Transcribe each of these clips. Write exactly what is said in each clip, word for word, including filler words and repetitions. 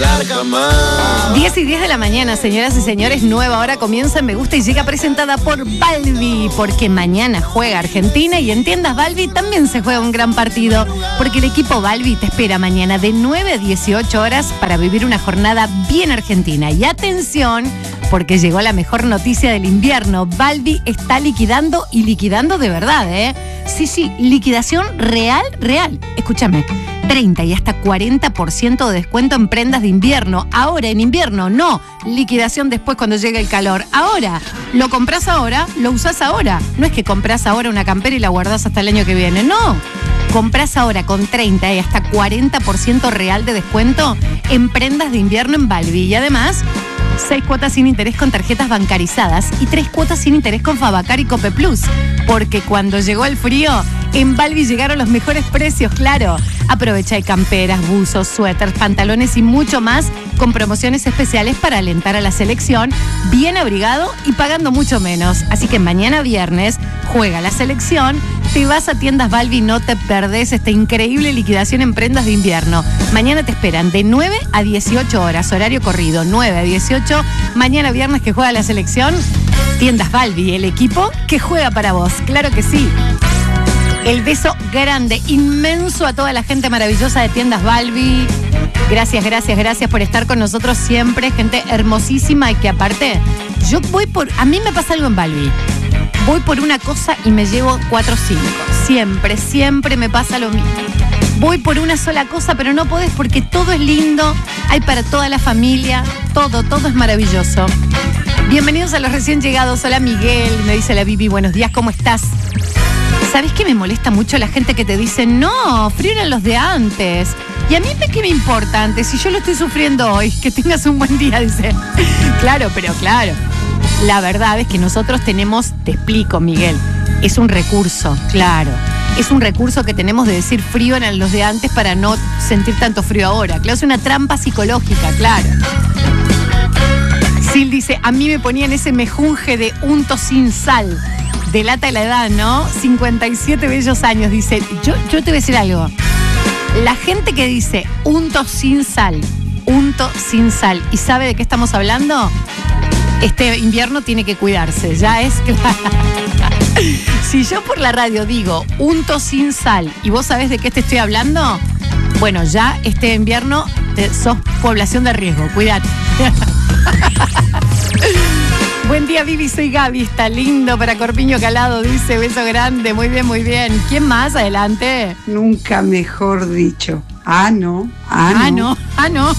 olvidar jamás. diez y diez de la mañana, señoras y señores, nueva hora comienza en Me Gusta y llega presentada por Balbi, porque mañana juega Argentina y en tiendas Balbi también se juega un gran partido, porque el equipo Balbi te espera mañana de nueve a dieciocho horas para vivir una jornada bien argentina. Y atención, porque llegó la mejor noticia del invierno. Balbi está liquidando y liquidando de verdad, ¿eh? Sí, sí, liquidación real, real. Escúchame, treinta y hasta cuarenta por ciento de descuento en prendas de invierno. Ahora, en invierno, no. Liquidación después cuando llegue el calor. Ahora, lo compras ahora, lo usás ahora. No es que compras ahora una campera y la guardás hasta el año que viene, no. Comprás ahora con treinta y hasta cuarenta por ciento real de descuento en prendas de invierno en Balbi. Y además, seis cuotas sin interés con tarjetas bancarizadas y tres cuotas sin interés con Fabacar y Cope Plus. Porque cuando llegó el frío, en Balbi llegaron los mejores precios, claro. Aprovecha de camperas, buzos, suéteres, pantalones y mucho más con promociones especiales para alentar a la selección, bien abrigado y pagando mucho menos. Así que mañana viernes juega la selección, te vas a tiendas Balbi, no te perdés esta increíble liquidación en prendas de invierno. Mañana te esperan de nueve a dieciocho horas, horario corrido, nueve a dieciocho. Mañana viernes que juega la selección, tiendas Balbi, el equipo que juega para vos, claro que sí. El beso grande, inmenso a toda la gente maravillosa de tiendas Balbi. Gracias, gracias, gracias por estar con nosotros siempre. Gente hermosísima y que aparte, yo voy por... A mí me pasa algo en Balbi. Voy por una cosa y me llevo cuatro o cinco. Siempre, siempre me pasa lo mismo. Voy por una sola cosa, pero no podés porque todo es lindo. Hay para toda la familia. Todo, todo es maravilloso. Bienvenidos a los recién llegados. Hola Miguel, me dice la Bibi. Buenos días, ¿cómo estás? ¿Sabés qué me molesta mucho la gente que te dice, no, frío eran los de antes? Y a mí, ¿qué me importa antes? Si yo lo estoy sufriendo hoy, que tengas un buen día, dice. Claro, pero claro, la verdad es que nosotros tenemos, te explico, Miguel, es un recurso, claro. Es un recurso que tenemos de decir frío eran los de antes para no sentir tanto frío ahora. Claro, es una trampa psicológica, claro. Sil dice, a mí me ponían ese mejunje de unto sin sal. Delata la edad, ¿no? cincuenta y siete bellos años, dice. Yo, yo te voy a decir algo. La gente que dice unto sin sal, unto sin sal, y sabe de qué estamos hablando, este invierno tiene que cuidarse, ya es claro. Si yo por la radio digo unto sin sal y vos sabés de qué te estoy hablando, bueno, ya este invierno eh, sos población de riesgo, cuidate. Buen día, Vivi, soy Gaby, está lindo para Corpiño Calado, dice, beso grande, muy bien, muy bien. ¿Quién más? Adelante. Nunca mejor dicho. Ah, no, ah, ah no. no, ah, no.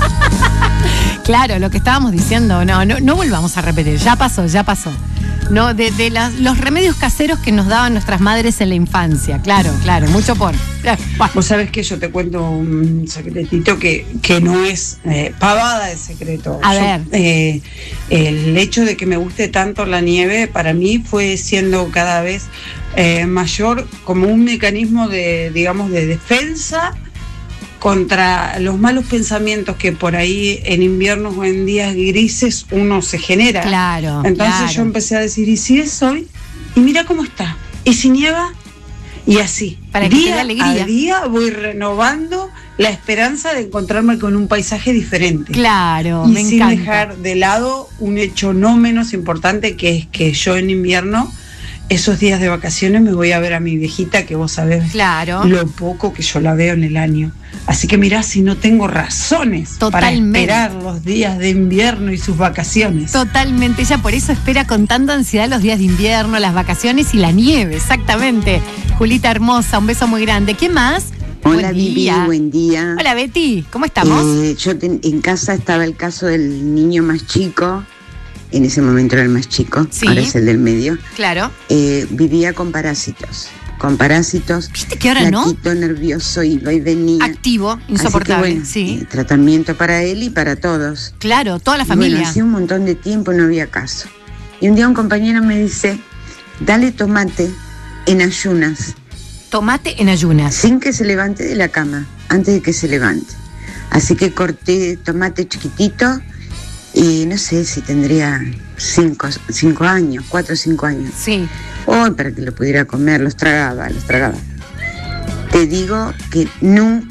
Claro, lo que estábamos diciendo, no, no, no volvamos a repetir, ya pasó, ya pasó. No, de, de las, los remedios caseros que nos daban nuestras madres en la infancia, claro, claro, mucho por. Vos sabés que yo te cuento un secretito que, que no es eh, pavada de secreto. A yo, ver. Eh, el hecho de que me guste tanto la nieve para mí fue siendo cada vez eh, mayor como un mecanismo de, digamos, de defensa contra los malos pensamientos que por ahí en inviernos o en días grises uno se genera. Claro. Entonces claro. yo empecé a decir, ¿y si es hoy? Y mira cómo está. ¿Y si nieva? Y así. Para que día te dé alegría. a día voy renovando la esperanza de encontrarme con un paisaje diferente. Claro, y me sin encanta. dejar de lado un hecho no menos importante, que es que yo en invierno, esos días de vacaciones, me voy a ver a mi viejita, que vos sabés Claro. lo poco que yo la veo en el año. Así que mirá si no tengo razones Totalmente. para esperar los días de invierno y sus vacaciones. Totalmente, ella por eso espera con tanta ansiedad los días de invierno, las vacaciones y la nieve, exactamente. Julita hermosa, un beso muy grande. ¿Qué más? Hola Buen Vivi, día. buen día. Hola Betty, ¿cómo estamos? Eh, yo ten- en casa estaba el caso del niño más chico, en ese momento era el más chico, Sí. ahora es el del medio. Claro. Eh, vivía con parásitos, con parásitos. ¿Viste que ahora no? Flaquito, nervioso, iba y venía. Activo, insoportable, Así que, bueno, sí. eh, tratamiento para él y para todos. Claro, toda la Y bueno, familia. hacía un montón de tiempo y no había caso. Y un día un compañero me dice, dale tomate en ayunas, Tomate en ayunas. sin que se levante de la cama, antes de que se levante. Así que corté tomate chiquitito y no sé si tendría cinco, cinco años, cuatro o cinco años. Sí. Hoy para que lo pudiera comer, los tragaba, los tragaba. Te digo que nunca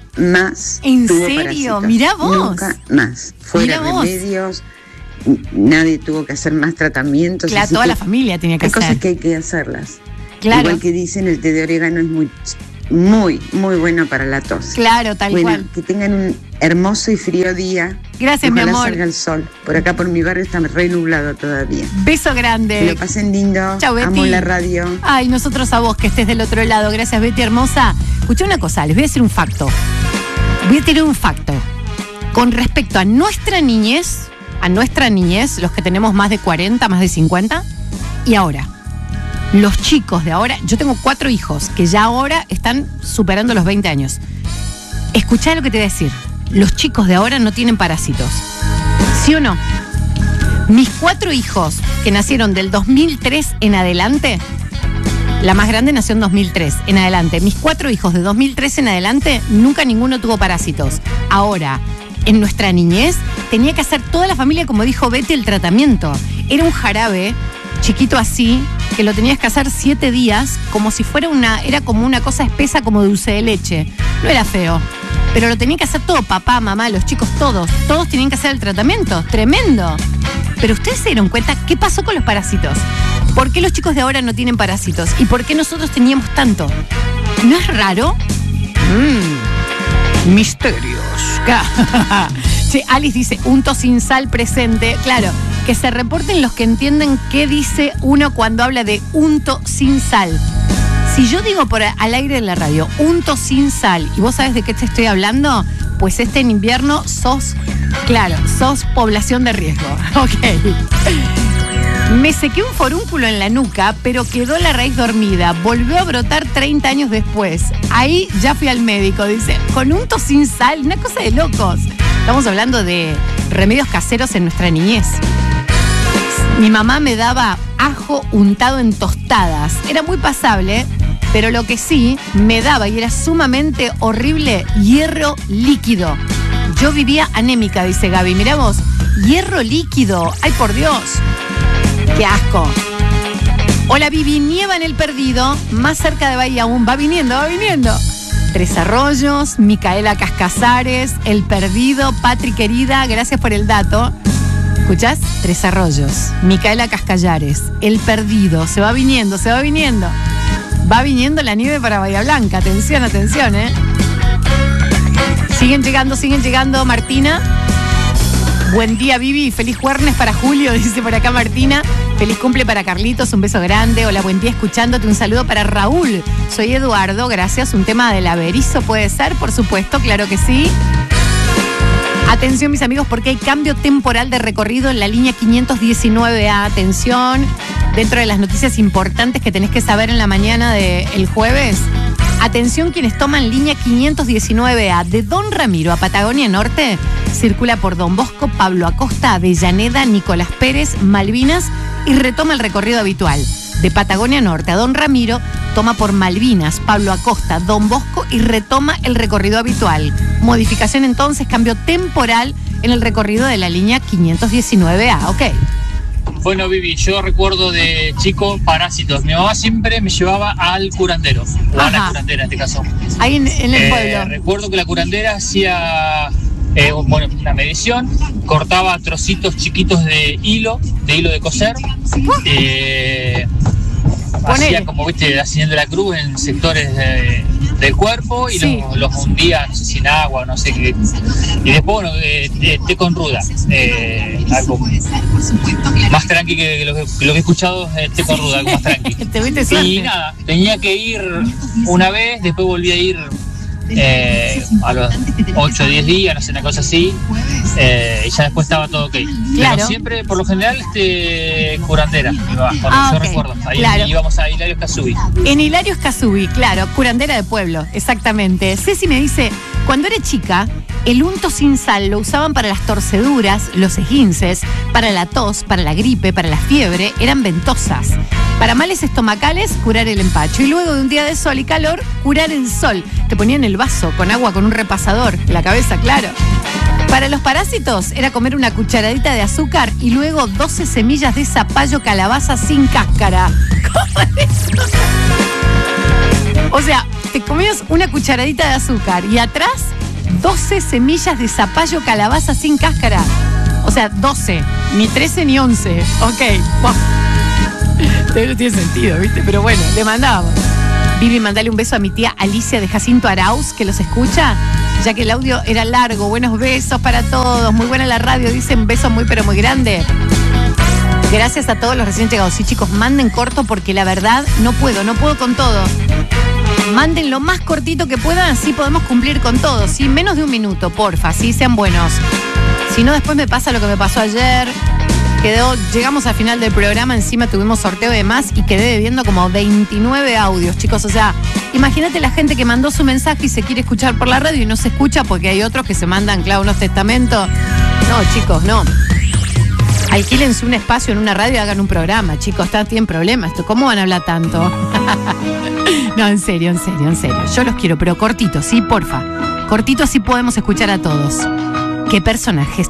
más ¿En tuvo serio? parásitos. Mirá vos. Nunca más. Fuera Mirá vos. remedios, nadie tuvo que hacer más tratamientos. Claro, así toda que la familia tenía que hay hacer. cosas que hay que hacerlas. Claro. Igual que dicen, el té de orégano es muy, muy, muy bueno para la tos. Claro, tal bueno, cual. que tengan un hermoso y frío día. Gracias, mi Ojalá amor. salga el sol. Por acá, por mi barrio, está re nublado todavía. Beso Que grande. lo pasen lindo. Chau, Betty. Amo la radio. Ay, nosotros a vos que estés del otro lado. Gracias, Betty hermosa. Escuché una cosa, les voy a decir un facto. Voy a tirar un facto. Con respecto a nuestra niñez, a nuestra niñez, los que tenemos más de cuarenta, más de cincuenta, y ahora. Los chicos de ahora, yo tengo cuatro hijos que ya ahora están superando los veinte años. Escuchá lo que te voy a decir. Los chicos de ahora no tienen parásitos. ¿Sí o no? Mis cuatro hijos que nacieron del dos mil tres en adelante, la más grande nació en dos mil tres en adelante. Mis cuatro hijos de dos mil tres en adelante, nunca ninguno tuvo parásitos. Ahora, en nuestra niñez, tenía que hacer toda la familia, como dijo Betty, el tratamiento. Era un jarabe chiquito así, que lo tenías que hacer siete días, como si fuera una, era como una cosa espesa como dulce de leche. No era feo, pero lo tenía que hacer todo, papá, mamá, los chicos, todos. Todos tenían que hacer el tratamiento. Tremendo. Pero ustedes se dieron cuenta qué pasó con los parásitos. ¿Por qué los chicos de ahora no tienen parásitos? ¿Y por qué nosotros teníamos tanto? ¿No es raro? Mmm. Misterios. Sí, Alice dice, unto sin sal presente. Claro, que se reporten los que entienden qué dice uno cuando habla de unto sin sal. Si yo digo por al aire de la radio, unto sin sal, y vos sabés de qué te estoy hablando, pues este en invierno sos, claro, sos población de riesgo. Ok. Me sequé un forúnculo en la nuca, pero quedó la raíz dormida. Volvió a brotar treinta años después. Ahí ya fui al médico, dice, con unto sin sal, una cosa de locos. Estamos hablando de remedios caseros en nuestra niñez. Mi mamá me daba ajo untado en tostadas. Era muy pasable, pero lo que sí me daba, y era sumamente horrible, hierro líquido. Yo vivía anémica, dice Gaby. Mirá vos, hierro líquido. ¡Ay, por Dios! ¡Qué asco! Hola, Vivi, nieva en El Perdido, más cerca de Bahía aún. Va viniendo, va viniendo. Tres Arroyos, Micaela Cascasares, El Perdido, Patri querida, gracias por el dato. ¿Escuchás? Tres Arroyos, Micaela Cascallares, El Perdido, se va viniendo, se va viniendo. Va viniendo la nieve para Bahía Blanca, atención, atención, ¿eh? Siguen llegando, siguen llegando, Martina. Buen día, Vivi, feliz jueves para Julio, dice por acá Martina. Feliz cumple para Carlitos, un beso grande. Hola, buen día escuchándote, un saludo para Raúl. Soy Eduardo, gracias. Un tema del averizo puede ser, por supuesto, claro que sí. Atención, mis amigos, porque hay cambio temporal de recorrido en la línea quinientos diecinueve A. Atención, dentro de las noticias importantes que tenés que saber en la mañana del jueves. Atención, quienes toman línea quinientos diecinueve A de Don Ramiro a Patagonia Norte, circula por Don Bosco, Pablo Acosta, Avellaneda, Nicolás Pérez, Malvinas y retoma el recorrido habitual. De Patagonia Norte a Don Ramiro, toma por Malvinas, Pablo Acosta, Don Bosco y retoma el recorrido habitual. Modificación entonces, cambio temporal en el recorrido de la línea quinientos diecinueve A, ok. Bueno, Vivi, yo recuerdo de chico parásitos. Mi mamá siempre me llevaba al curandero, o a la curandera en este caso. Ahí en, en el eh, pueblo. Recuerdo que la curandera hacía eh, bueno, una medición, cortaba trocitos chiquitos de hilo, de hilo de coser. Eh, hacía como, viste, haciendo la cruz en sectores de, del cuerpo y sí. los, los hundía, no sé si en agua, no sé qué. Y después, bueno, eh, eh, té con ruda. Eh, algo más tranqui que lo que, lo que he escuchado es té con ruda, algo más tranqui. Y nada, tenía que ir una vez, después volví a ir eh, a los ocho o diez días, no sé, una cosa así, eh, y ya después estaba todo ok. Claro. Pero siempre, por lo general, este curandera, cuando ah, yo okay. recuerdo, ahí claro. íbamos a Hilario Escazubí. En Hilario Escazubí, claro, curandera de pueblo, exactamente. Ceci me dice, cuando era chica, el unto sin sal lo usaban para las torceduras, los esguinces, para la tos, para la gripe, para la fiebre, eran ventosas. Para males estomacales, curar el empacho. Y luego de un día de sol y calor, curar el sol. Te ponían el vaso con agua con un repasador, en la cabeza, claro. Para los parásitos, era comer una cucharadita de azúcar y luego doce semillas de zapallo calabaza sin cáscara. ¿Cómo es eso? O sea, te comías una cucharadita de azúcar y atrás doce semillas de zapallo calabaza sin cáscara. O sea, doce, ni trece ni once. Ok, wow. No tiene sentido, ¿viste? Pero bueno, le mandamos. Vivi, mandale un beso a mi tía Alicia de Jacinto Arauz, que los escucha, ya que el audio era largo. Buenos besos para todos. Muy buena la radio, dicen besos muy pero muy grande. Gracias a todos los recién llegados. Sí, chicos, manden corto porque la verdad no puedo, no puedo con todo. Manden lo más cortito que puedan, así podemos cumplir con todo, ¿sí? Menos de un minuto, porfa, sí, sean buenos. Si no, después me pasa lo que me pasó ayer. Quedó, llegamos al final del programa, encima tuvimos sorteo de más y quedé debiendo como veintinueve audios, chicos. O sea, imagínate la gente que mandó su mensaje y se quiere escuchar por la radio y no se escucha porque hay otros que se mandan, claro, unos testamentos. No, chicos, no. Alquílense un espacio en una radio y hagan un programa, chicos. Están, tienen problemas. ¿Cómo van a hablar tanto? No, en serio, en serio, en serio. Yo los quiero, pero cortitos, ¿sí? Porfa. Cortitos, así podemos escuchar a todos. ¿Qué personajes